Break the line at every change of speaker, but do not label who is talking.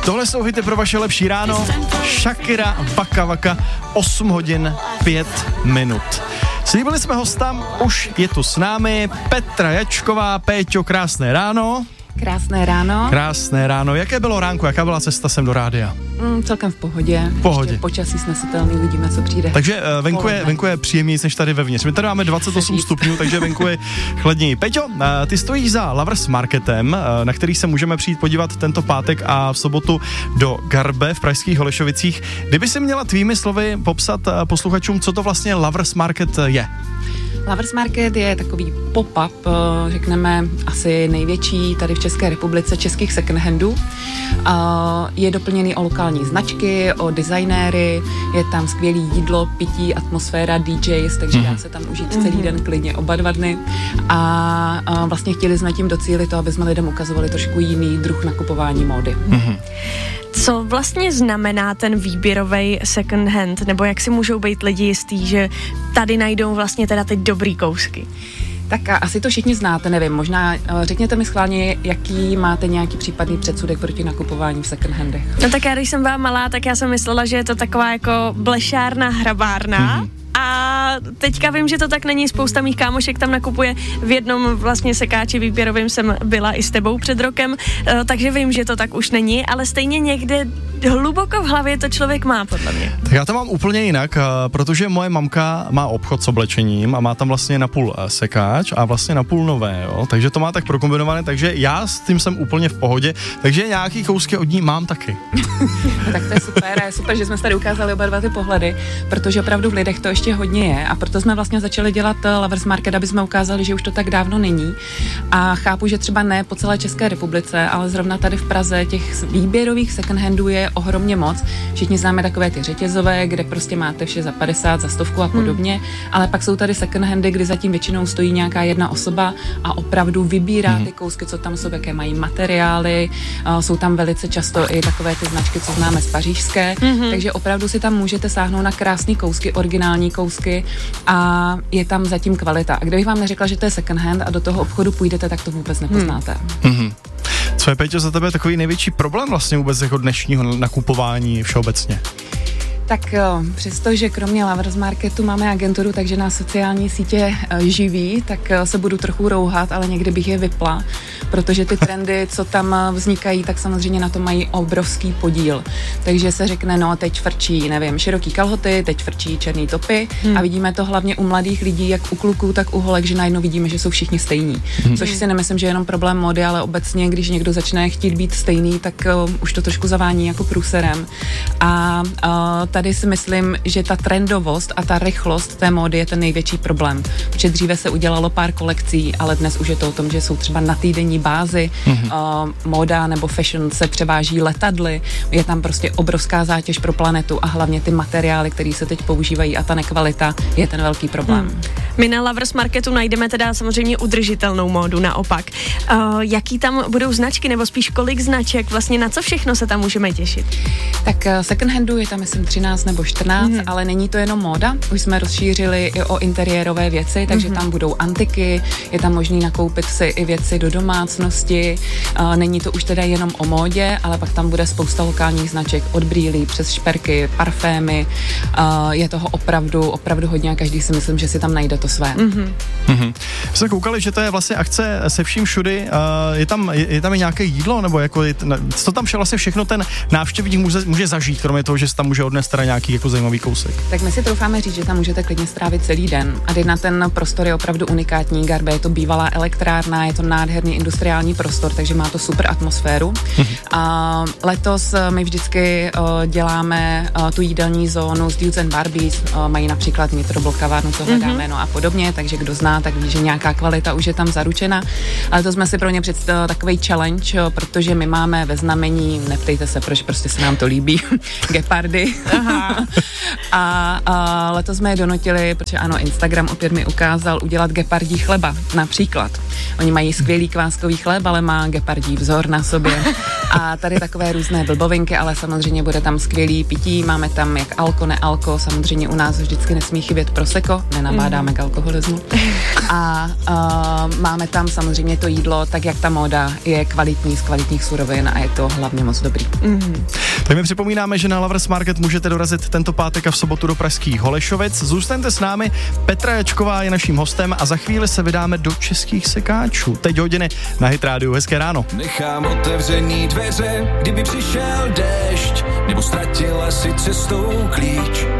Tohle jsou hity pro vaše lepší ráno. Shakira, Waka Waka, 8 hodin 5 minut. Slíbili jsme hostam, už je tu s námi Petra Jačková. Péťo, krásné ráno.
Krásné ráno.
Krásné ráno. Jaké bylo ránko, jaká byla cesta sem do rádia?
Celkem v pohodě.
V pohodě.
Počasí snesitelný, uvidíme, co přijde.
Takže venku je příjemnější než tady vevnitř. My tady máme 28 stupňů, takže venku je chladněji. Peťo, ty stojíš za Lovers Marketem, na který se můžeme přijít podívat tento pátek a v sobotu do Garbe v pražských Holešovicích. Kdyby si měla tvými slovy popsat posluchačům, co to vlastně Lovers Market je?
Lovers Market je takový pop-up, řekneme asi největší tady v České republice českých second-handů. Je doplněný o lokální značky, o designéry, je tam skvělé jídlo, pití, atmosféra, DJs, takže dá se tam užít celý den klidně oba 2 dny. A vlastně chtěli jsme tím docílit to, aby jsme lidem ukazovali trošku jiný druh nakupování módy.
Co vlastně znamená ten výběrový second hand, nebo jak si můžou být lidi jistý, že tady najdou vlastně teda ty dobrý kousky?
Tak asi to všichni znáte, nevím, možná řekněte mi schválně, jaký máte nějaký případný předsudek proti nakupování v second handech.
No tak já, když jsem byla malá, tak já jsem myslela, že je to taková jako blešárna, hrabárna. A teďka vím, že to tak není, spousta mých kámošek tam nakupuje, v jednom vlastně sekáči výběrovým jsem byla i s tebou před rokem, takže vím, že to tak už není, ale stejně někde hluboko v hlavě to člověk má, podle mě.
Tak já to mám úplně jinak, protože moje mamka má obchod s oblečením a má tam vlastně napůl sekáč a vlastně napůl nové, jo? Takže to má tak prokombinované, takže já s tím jsem úplně v pohodě, takže nějaký kousky od ní mám taky.
Tak to je super, že jsme tady ukázali oba 2 ty pohledy, protože opravdu v lidech to ještě hodně je a proto jsme vlastně začali dělat Lovers Market, aby jsme ukázali, že už to tak dávno není. A chápu, že třeba ne po celé České republice, ale zrovna tady v Praze těch výběrových second handů je ohromně moc. Všichni známe takové ty řetězové, kde prostě máte vše za 50, za 100 a podobně, ale pak jsou tady second handy, kdy zatím většinou stojí nějaká jedna osoba a opravdu vybírá ty kousky, co tam jsou, jaké mají materiály. Jsou tam velice často i takové ty značky, co známe z pařížské, takže opravdu si tam můžete sáhnout na krásné kousky, originální kousky a je tam zatím kvalita. A kdybych vám neřekla, že to je second hand a do toho obchodu půjdete, tak to vůbec nepoznáte.
Co je, Péťo, za tebe takový největší problém vlastně vůbec jako dnešního nakupování všeobecně?
Tak přestože kromě Lovers Marketu máme agenturu, takže nás sociální sítě živí, tak se budu trochu rouhat, ale někdy bych je vypla, protože ty trendy, co tam vznikají, tak samozřejmě na to mají obrovský podíl. Takže se řekne, no teď frčí, nevím, široký kalhoty, teď frčí černý topy a vidíme to hlavně u mladých lidí, jak u kluků, tak u holek, že najednou vidíme, že jsou všichni stejní. Což si nemyslím, že je jenom problém módy, ale obecně, když někdo začne chtít být stejný, tak už to trošku zavání jako průserem. A tady si myslím, že ta trendovost a ta rychlost té módy je ten největší problém. Protože dříve se udělalo pár kolekcí, ale dnes už je to o tom, že jsou třeba na týdenní bázi. Móda nebo fashion se převáží letadly. Je tam prostě obrovská zátěž pro planetu a hlavně ty materiály, které se teď používají a ta nekvalita je ten velký problém.
My na Lovers Marketu najdeme teda samozřejmě udržitelnou módu naopak. Jaký tam budou značky, nebo spíš kolik značek, vlastně na co všechno se tam můžeme těšit?
Tak second handu je tam, myslím, 13 nebo 14, ale není to jenom móda. Už jsme rozšířili i o interiérové věci, takže tam budou antiky, je tam možný nakoupit si i věci do domácnosti. Není to už teda jenom o módě, ale pak tam bude spousta lokálních značek od brýlí přes šperky, parfémy. Je toho opravdu hodně a každý si myslím, že si tam najde to své.
Jsme koukali, že to je vlastně akce se vším všudy. Je tam i nějaké jídlo, nebo jako co tam vlastně všechno ten návštěvník může zažít, kromě toho, že se tam může odnést teda nějaký jako zajímavý kousek?
Tak my si troufáme říct, že tam můžete klidně strávit celý den. A na ten prostor je opravdu unikátní. Garbe je to bývalá elektrárna, je to nádherný industriální prostor, takže má to super atmosféru. A letos my vždycky děláme tu jídelní zónu s Dudes and Barbies. Mají například nitroblock kavárnu, co hledáme, no a podobně, takže kdo zná, tak ví, že nějaká kvalita už je tam zaručena. Ale to jsme si pro ně představili takový challenge, protože my máme ve znamení, neptejte se, proč, prostě se nám to líbí, gepardy. A letos jsme je donutili, protože ano, Instagram opět mi ukázal udělat gepardí chleba, například. Oni mají skvělý kváskový chléb, ale má gepardí vzor na sobě. A tady takové různé blbovinky, ale samozřejmě bude tam skvělý pití, máme tam jak alko, nealko, samozřejmě u nás vždycky nesmí chybět prosecco, nenabádáme k alkoholismu. A máme tam samozřejmě to jídlo, tak jak ta móda je kvalitní, z kvalitních surovin a je to hlavně moc dobrý.
Tak my připomínáme, že na Lovers Market můžete dorazit tento pátek a v sobotu do pražských Holešovic. Zůstaňte s námi, Petra Jačková je naším hostem a za chvíli se vydáme do českých sekáčů. Teď hodiny na Hit Radio. Hezké ráno.
Nechám otevřený dveře, kdyby přišel déšť, nebo ztratila si cestou klíč.